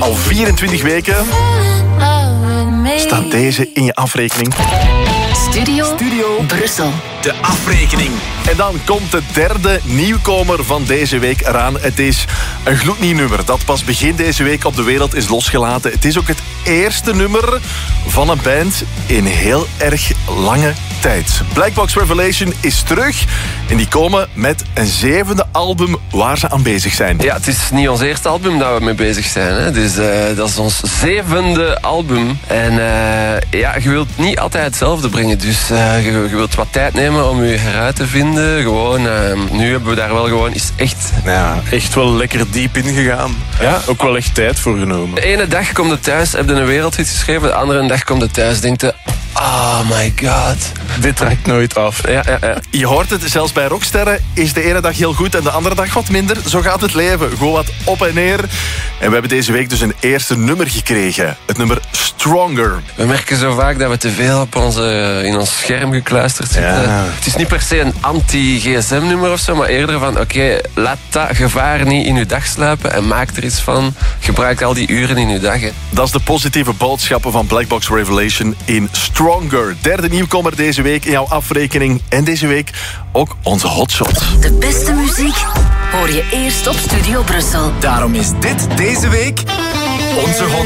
Al 24 weken staat deze in je afrekening. Studio Brussel. De afrekening. En dan komt de derde nieuwkomer van deze week eraan. Het is een gloednieuw nummer dat pas begin deze week op de wereld is losgelaten. Het is ook het eerste nummer van een band in heel erg lange tijd. Black Box Revelation is terug en die komen met een 7e album waar ze aan bezig zijn. Ja, het is niet ons eerste album dat we mee bezig zijn. Hè. Dus dat is ons 7e album. En ja, je wilt niet altijd hetzelfde brengen. Dus je wilt wat tijd nemen om je heruit te vinden. Gewoon, nu hebben we daar wel gewoon eens echt wel lekker diep in gegaan. Ja, ook wel echt tijd voor genomen. De ene dag komt het thuis, heb je een wereldhit geschreven. De andere dag komt het thuis, denkt je... Oh my god. Dit raakt nooit af. Ja. Je hoort het, zelfs bij rocksterren is de ene dag heel goed en de andere dag wat minder. Zo gaat het leven, gewoon wat op en neer. En we hebben deze week dus een eerste nummer gekregen. Het nummer Stronger. We merken zo vaak dat we te veel op in ons scherm gekluisterd zitten. Ja. Het is niet per se een anti-gsm-nummer of zo, maar eerder van oké, laat dat gevaar niet in uw dag sluipen en maak er iets van. Gebruik al die uren in uw dag. Hè. Dat is de positieve boodschappen van Black Box Revelation in Stronger. Derde nieuwkomer deze week in jouw afrekening. En deze week ook onze hotshot. De beste muziek hoor je eerst op Studio Brussel. Daarom is dit deze week onze hot